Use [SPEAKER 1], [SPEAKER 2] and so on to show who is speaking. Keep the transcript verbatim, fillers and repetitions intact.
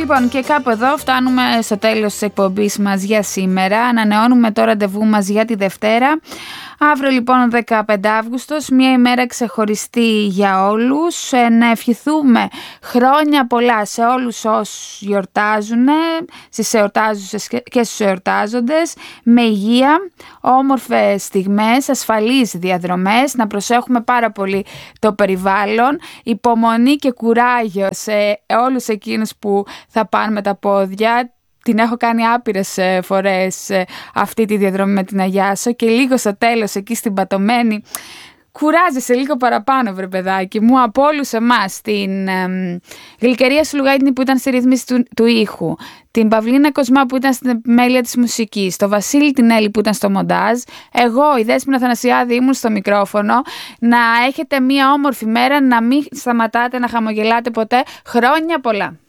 [SPEAKER 1] Λοιπόν, και κάπου εδώ φτάνουμε στο τέλος της εκπομπής μας για σήμερα. Ανανεώνουμε το ραντεβού μας για τη Δευτέρα. Αύριο λοιπόν δεκαπέντε Αυγούστος, μια ημέρα ξεχωριστή για όλους. Να ευχηθούμε χρόνια πολλά σε όλους όσους γιορτάζουν, στις εορτάζουσες και στους εορτάζοντες, με υγεία, όμορφες στιγμές, ασφαλείς διαδρομές, να προσέχουμε πάρα πολύ το περιβάλλον, υπομονή και κουράγιο σε όλους εκείνους που θα πάνε με τα πόδια. Την έχω κάνει άπειρες φορές αυτή τη διαδρομή με την Αγιάσο και λίγο στο τέλος εκεί στην Πατωμένη κουράζεσαι λίγο παραπάνω, βρε παιδάκι μου, από όλους εμάς. Την ε, Γλυκερία Σουλουγάιτνη που ήταν στη ρύθμιση του, του ήχου, την Παυλίνα Κοσμά που ήταν στην επιμέλεια της μουσικής, το Βασίλη Τινέλη που ήταν στο μοντάζ, εγώ η Δέσποινα Θανασιάδη ήμουν στο μικρόφωνο. Να έχετε μια όμορφη μέρα, να μην σταματάτε να χαμογελάτε ποτέ. Χρόνια πολλά!